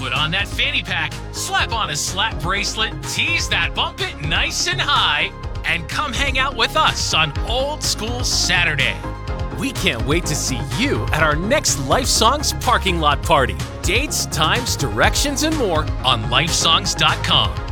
Put on that fanny pack, slap on a slap bracelet, tease that bump it nice and high, and come hang out with us on Old School Saturday. We can't wait to see you at our next Life Songs parking lot party. Dates, times, directions, and more On lifesongs.com.